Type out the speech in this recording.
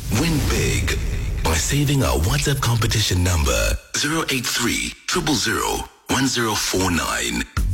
Win big by saving our WhatsApp competition number 083 000 1049.